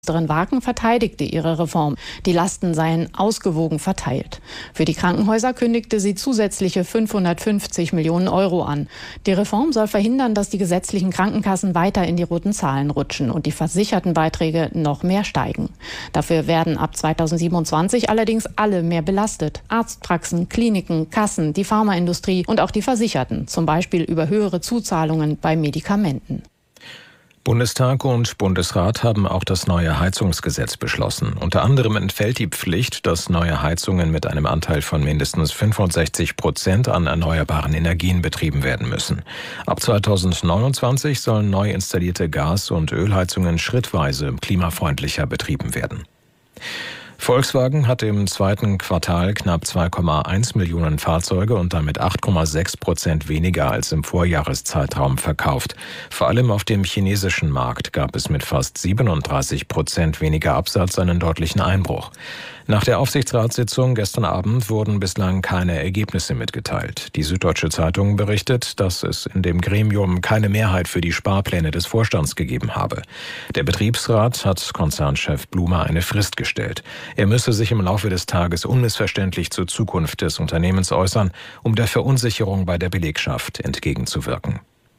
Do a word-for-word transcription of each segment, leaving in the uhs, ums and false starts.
Ministerin Waken verteidigte ihre Reform. Die Lasten seien ausgewogen verteilt. Für die Krankenhäuser kündigte sie zusätzliche fünfhundertfünfzig Millionen Euro an. Die Reform soll verhindern, dass die gesetzlichen Krankenkassen weiter in die roten Zahlen rutschen und die versicherten Beiträge noch mehr steigen. Dafür werden ab zweitausendsiebenundzwanzig allerdings alle mehr belastet. Arztpraxen, Kliniken, Kassen, die Pharmaindustrie und auch die Versicherten, zum Beispiel über höhere Zuzahlungen bei Medikamenten. Bundestag und Bundesrat haben auch das neue Heizungsgesetz beschlossen. Unter anderem entfällt die Pflicht, dass neue Heizungen mit einem Anteil von mindestens fünfundsechzig Prozent an erneuerbaren Energien betrieben werden müssen. Ab zweitausendneunundzwanzig sollen neu installierte Gas- und Ölheizungen schrittweise klimafreundlicher betrieben werden. Volkswagen hat im zweiten Quartal knapp zwei Komma eins Millionen Fahrzeuge und damit acht Komma sechs Prozent weniger als im Vorjahreszeitraum verkauft. Vor allem auf dem chinesischen Markt gab es mit fast siebenunddreißig Prozent weniger Absatz einen deutlichen Einbruch. Nach der Aufsichtsratssitzung gestern Abend wurden bislang keine Ergebnisse mitgeteilt. Die Süddeutsche Zeitung berichtet, dass es in dem Gremium keine Mehrheit für die Sparpläne des Vorstands gegeben habe. Der Betriebsrat hat Konzernchef Blume eine Frist gestellt. Er müsse sich im Laufe des Tages unmissverständlich zur Zukunft des Unternehmens äußern, um der Verunsicherung bei der Belegschaft entgegenzuwirken.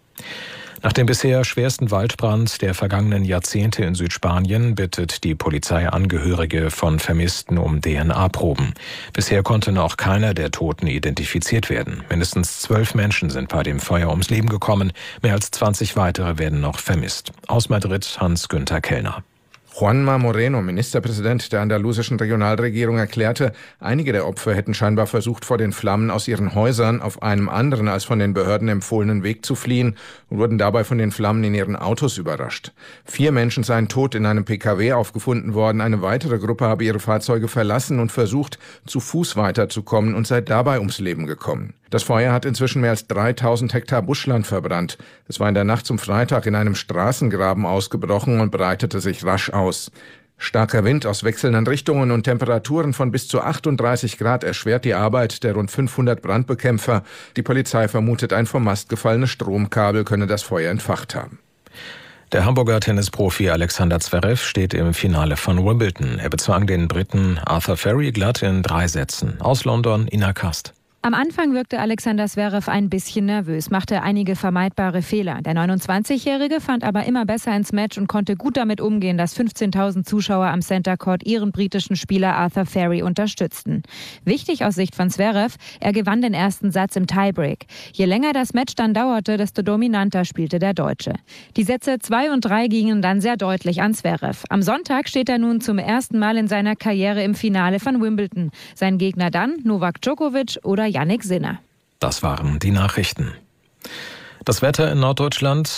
Nach dem bisher schwersten Waldbrand der vergangenen Jahrzehnte in Südspanien bittet die Polizei Angehörige von Vermissten um D N A-Proben. Bisher konnte noch keiner der Toten identifiziert werden. Mindestens zwölf Menschen sind bei dem Feuer ums Leben gekommen. Mehr als zwanzig weitere werden noch vermisst. Aus Madrid Hans-Günther Kellner. Juanma Moreno, Ministerpräsident der andalusischen Regionalregierung, erklärte, einige der Opfer hätten scheinbar versucht, vor den Flammen aus ihren Häusern auf einem anderen als von den Behörden empfohlenen Weg zu fliehen und wurden dabei von den Flammen in ihren Autos überrascht. Vier Menschen seien tot in einem P K W aufgefunden worden. Eine weitere Gruppe habe ihre Fahrzeuge verlassen und versucht, zu Fuß weiterzukommen und sei dabei ums Leben gekommen. Das Feuer hat inzwischen mehr als dreitausend Hektar Buschland verbrannt. Es war in der Nacht zum Freitag in einem Straßengraben ausgebrochen und breitete sich rasch aus. Starker Wind aus wechselnden Richtungen und Temperaturen von bis zu achtunddreißig Grad erschwert die Arbeit der rund fünfhundert Brandbekämpfer. Die Polizei vermutet, ein vom Mast gefallenes Stromkabel könne das Feuer entfacht haben. Der Hamburger Tennisprofi Alexander Zverev steht im Finale von Wimbledon. Er bezwang den Briten Arthur Ferry glatt in drei Sätzen. Aus London, Ina Kast. Am Anfang wirkte Alexander Zverev ein bisschen nervös, machte einige vermeidbare Fehler. Der neunundzwanzigjährige fand aber immer besser ins Match und konnte gut damit umgehen, dass fünfzehntausend Zuschauer am Center Court ihren britischen Spieler Arthur Ferry unterstützten. Wichtig aus Sicht von Zverev, er gewann den ersten Satz im Tiebreak. Je länger das Match dann dauerte, desto dominanter spielte der Deutsche. Die Sätze zwei und drei gingen dann sehr deutlich an Zverev. Am Sonntag steht er nun zum ersten Mal in seiner Karriere im Finale von Wimbledon. Sein Gegner dann Novak Djokovic oder Jannik Sinner. Das waren die Nachrichten. Das Wetter in Norddeutschland.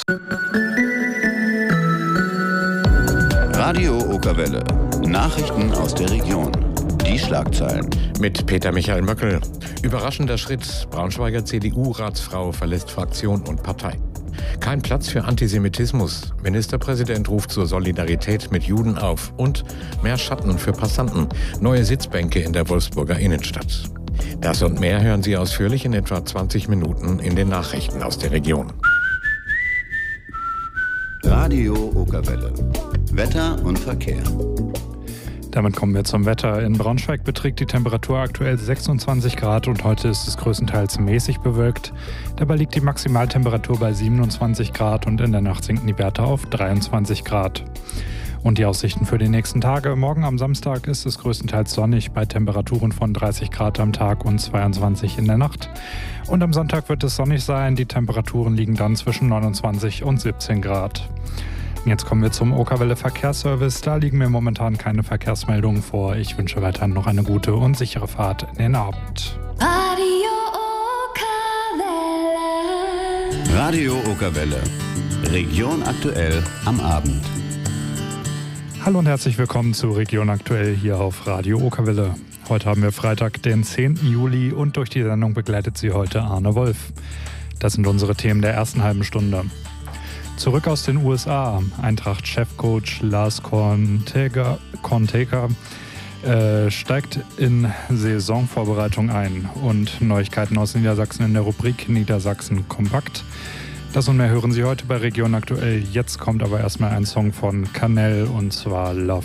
Radio Okerwelle. Nachrichten aus der Region. Die Schlagzeilen. Mit Peter Michael Möckel. Überraschender Schritt. Braunschweiger C D U-Ratsfrau verlässt Fraktion und Partei. Kein Platz für Antisemitismus. Ministerpräsident ruft zur Solidarität mit Juden auf. Und mehr Schatten für Passanten. Neue Sitzbänke in der Wolfsburger Innenstadt. Das und mehr hören Sie ausführlich in etwa zwanzig Minuten in den Nachrichten aus der Region. Radio Okerwelle. Wetter und Verkehr. Damit kommen wir zum Wetter. In Braunschweig beträgt die Temperatur aktuell sechsundzwanzig Grad und heute ist es größtenteils mäßig bewölkt. Dabei liegt die Maximaltemperatur bei siebenundzwanzig Grad und in der Nacht sinken die Werte auf dreiundzwanzig Grad. Und die Aussichten für die nächsten Tage. Morgen am Samstag ist es größtenteils sonnig bei Temperaturen von dreißig Grad am Tag und zweiundzwanzig in der Nacht. Und am Sonntag wird es sonnig sein. Die Temperaturen liegen dann zwischen neunundzwanzig und siebzehn Grad. Jetzt kommen wir zum Okerwelle Verkehrsservice. Da liegen mir momentan keine Verkehrsmeldungen vor. Ich wünsche weiterhin noch eine gute und sichere Fahrt in den Abend. Radio Okerwelle. Radio Okerwelle. Region aktuell am Abend. Hallo und herzlich willkommen zu Region Aktuell hier auf Radio Okerwelle. Heute haben wir Freitag, den zehnten Juli und durch die Sendung begleitet Sie heute Arne Wolf. Das sind unsere Themen der ersten halben Stunde. Zurück aus den U S A. Eintracht-Chefcoach Lars Korntega, Korntega äh, steigt in Saisonvorbereitung ein. Und Neuigkeiten aus Niedersachsen in der Rubrik Niedersachsen kompakt. Das und mehr hören Sie heute bei Region Aktuell. Jetzt kommt aber erstmal ein Song von Canel und zwar Love